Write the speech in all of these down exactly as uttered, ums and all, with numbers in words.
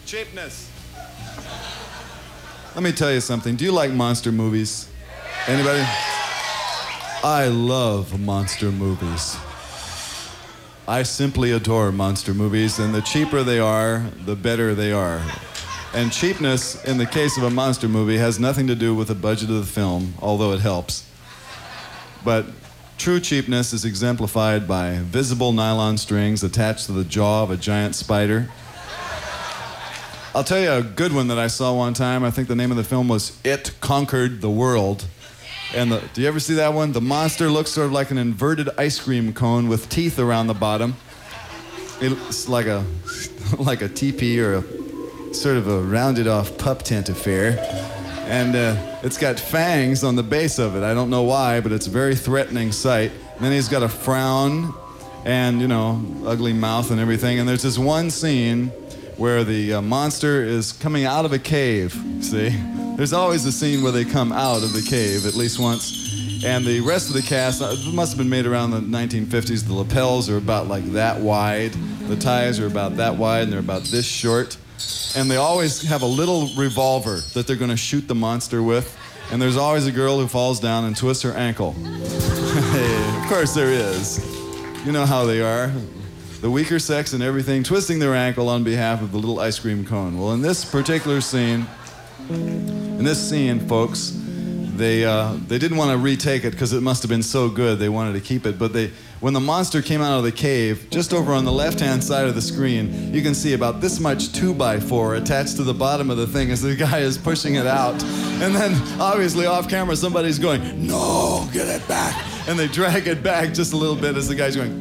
Cheapness. Let me tell you something. Do you like monster movies? Anybody? I love monster movies. I simply adore monster movies, and the cheaper they are, the better they are. And cheapness, in the case of a monster movie, has nothing to do with the budget of the film, although it helps. But true cheapness is exemplified by visible nylon strings attached to the jaw of a giant spider. I'll tell you a good one that I saw one time. I think the name of the film was It Conquered the World. And the, do you ever see that one? The monster looks sort of like an inverted ice cream cone with teeth around the bottom. It's like a, like a teepee or a sort of a rounded off pup tent affair. And uh, it's got fangs on the base of it. I don't know why, but it's a very threatening sight. And then he's got a frown and, you know, ugly mouth and everything. And there's this one scene where the uh, monster is coming out of a cave, see? There's always a scene where they come out of the cave, at least once. And the rest of the cast, it must have been made around the nineteen fifties. The lapels are about like that wide. The ties are about that wide, and they're about this short. And they always have a little revolver that they're going to shoot the monster with. And there's always a girl who falls down and twists her ankle. Hey, of course there is. You know how they are. The weaker sex and everything, twisting their ankle on behalf of the little ice cream cone. Well, in this particular scene, in this scene, folks, they uh, they didn't want to retake it because it must have been so good they wanted to keep it. But they, when the monster came out of the cave, just over on the left-hand side of the screen, you can see about this much two by four attached to the bottom of the thing as the guy is pushing it out. And then, obviously, off camera, somebody's going, "No, get it back!" And they drag it back just a little bit as the guy's going.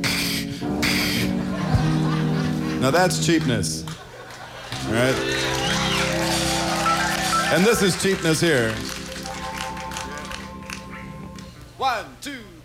Now that's cheapness, all right? And this is cheapness here. One, two,